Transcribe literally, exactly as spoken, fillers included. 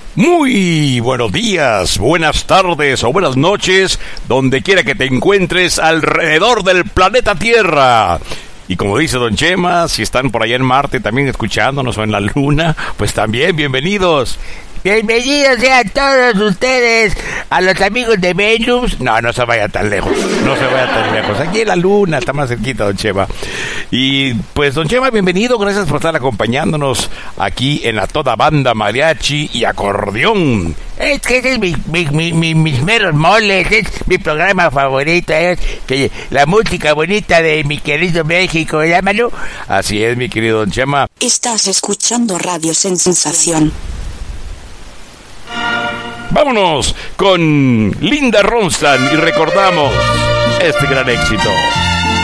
Muy buenos días, buenas tardes o buenas noches, donde quiera que te encuentres alrededor del planeta Tierra. Y como dice Don Chema, si están por allá en Marte también escuchándonos o en la Luna, pues también bienvenidos. Bienvenidos sean todos ustedes a los amigos de Venus. No, no se vaya tan lejos, no se vaya tan lejos. Aquí en la Luna, está más cerquita, Don Chema. Y pues, Don Chema, bienvenido, gracias por estar acompañándonos aquí en la toda banda mariachi y acordeón. Es que ese es mi, mi, mi, mi, mis meros moles, es mi programa favorito, es que la música bonita de mi querido México, llámalo. Así es, mi querido Don Chema. Estás escuchando Radio Sensación. Vámonos con Linda Ronstadt y recordamos este gran éxito.